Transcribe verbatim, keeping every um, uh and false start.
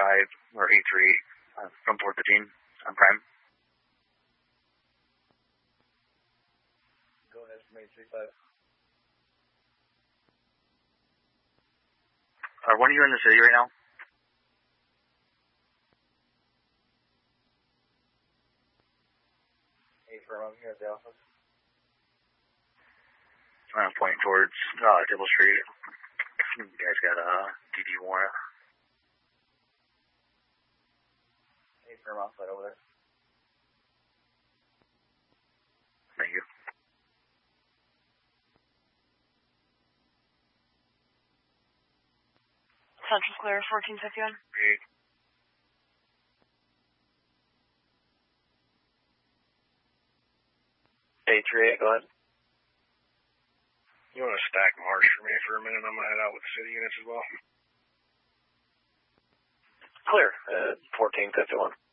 five or A three uh, from four fifteen on Prime. Go ahead from eight three five. Uh, when are you in the city right now? Hey, firm, I'm here at the office. I'm pointing towards uh, Dibble Street. You guys got a D D warrant. Hey, firm, I'll slide over there. Thank you. Central Clear, fourteen fifty-one. Great. eight three eight, go ahead. You want to stack Marsh for me for a minute? I'm going to head out with the city units as well. Clear, uh, fourteen fifty-one.